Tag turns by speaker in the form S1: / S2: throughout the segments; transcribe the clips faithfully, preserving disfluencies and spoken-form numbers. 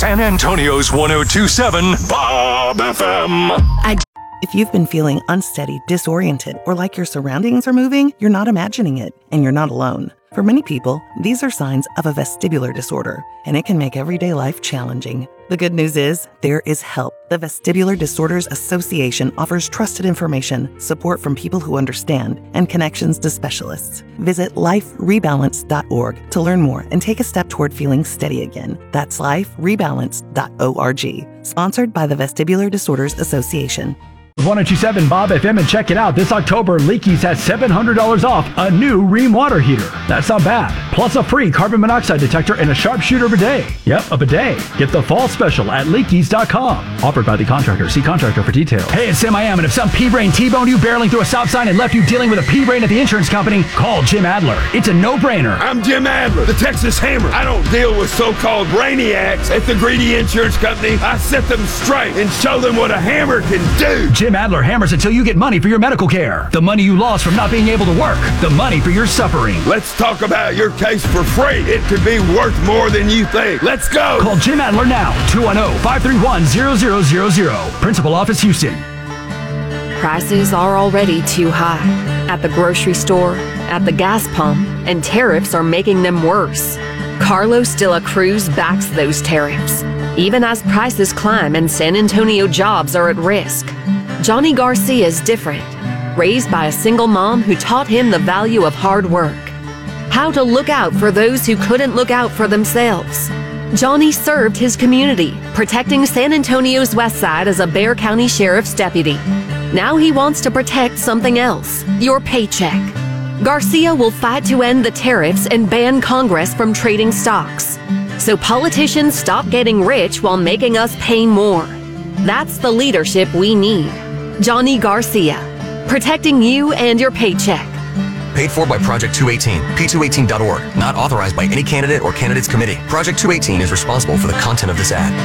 S1: San Antonio's one oh two point seven Bob F M.
S2: I If you've been feeling unsteady, disoriented, or like your surroundings are moving, you're not imagining it, and you're not alone. For many people, these are signs of a vestibular disorder, and it can make everyday life challenging. The good news is, there is help. The Vestibular Disorders Association offers trusted information, support from people who understand, and connections to specialists. Visit life rebalance dot org to learn more and take a step toward feeling steady again. That's life rebalance dot org. Sponsored by the Vestibular Disorders Association.
S3: one oh two point seven Bob F M, and check it out. This October, Leakey's has seven hundred dollars off a new Rheem water heater. That's not bad. Plus a free carbon monoxide detector and a sharpshooter bidet. Yep, a bidet. Get the fall special at leakeys dot com. Offered by the contractor. See contractor for details. Hey, it's Sam I Am, and if some P-brain T-boned you barreling through a stop sign and left you dealing with a P-brain at the insurance company, call Jim Adler. It's a no-brainer.
S4: I'm Jim Adler, the Texas Hammer. I don't deal with so-called brainiacs at the greedy insurance company. I set them straight and show them what a hammer can do.
S3: Jim Adler hammers until you get money for your medical care. The money you lost from not being able to work. The money for your suffering.
S4: Let's talk about your case for free. It could be worth more than you think. Let's go.
S3: Call Jim Adler now. two one zero, five three one, zero zero zero zero. Principal Office, Houston.
S5: Prices are already too high. At the grocery store, at the gas pump, and tariffs are making them worse. Carlos de la Cruz backs those tariffs, even as prices climb and San Antonio jobs are at risk. Johnny Garcia is different, raised by a single mom who taught him the value of hard work, how to look out for those who couldn't look out for themselves. Johnny served his community, protecting San Antonio's West Side as a Bexar County Sheriff's deputy. Now he wants to protect something else, your paycheck. Garcia will fight to end the tariffs and ban Congress from trading stocks, so politicians stop getting rich while making us pay more. That's the leadership we need. Johnny Garcia, protecting you and your paycheck.
S6: Paid for by Project two eighteen, P two eighteen dot org. Not authorized by any candidate or candidates committee. Project two eighteen is responsible for the content of this ad.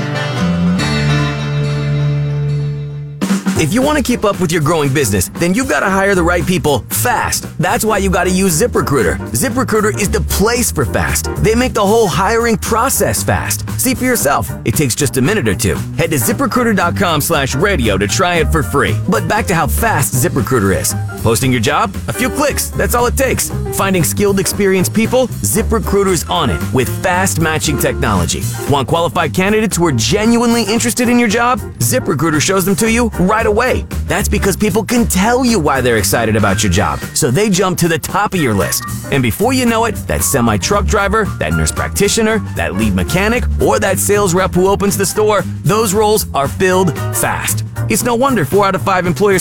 S7: If you want to keep up with your growing business, then you've got to hire the right people fast. That's why you got to use ZipRecruiter. ZipRecruiter is the place for fast. They make the whole hiring process fast. See for yourself. It takes just a minute or two. Head to ZipRecruiter.com slash radio to try it for free. But back to how fast ZipRecruiter is. Posting your job? A few clicks. That's all it takes. Finding skilled, experienced people? ZipRecruiter's on it with fast matching technology. Want qualified candidates who are genuinely interested in your job? ZipRecruiter shows them to you right away. That's because people can tell you why they're excited about your job, so they jump to the top of your list. And before you know it, that semi-truck driver, that nurse practitioner, that lead mechanic, or that sales rep who opens the store, those roles are filled fast. It's no wonder four out of five employers